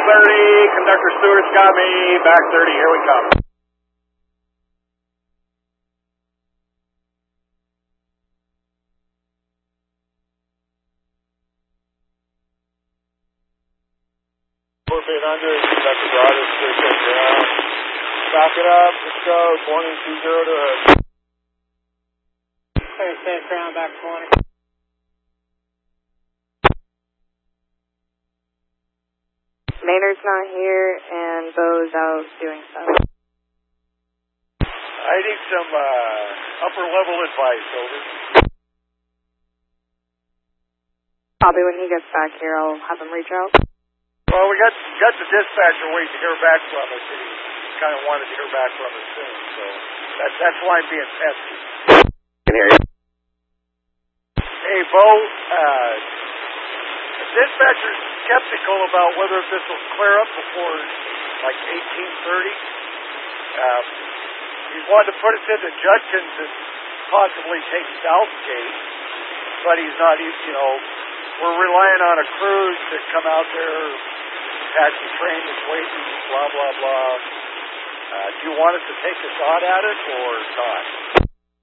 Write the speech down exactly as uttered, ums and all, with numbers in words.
thirty, Conductor Stewart's got me, back thirty, here we come. eight hundred, Conductor Broadus, clear check ground. Back it up, let's go, twenty two zero to hood. Clear safe ground, back twenty. Maynard's not here, and Bo's out doing stuff. I need some uh, upper level advice, over. Probably when he gets back here, I'll have him reach out. Well, we got got the dispatcher waiting to hear back from us, and he kind of wanted to hear back from us soon, so that's, that's why I'm being pesky. Can hear you. Hey, Bo, uh, the dispatcher's skeptical about whether this will clear up before, like, eighteen thirty. Um, he's wanted to put us into Judkins and possibly take Southgate, but he's not, he's, you know, we're relying on a cruise to come out there, Apache train is waiting, blah, blah, blah. Uh, do you want us to take a shot at it or not?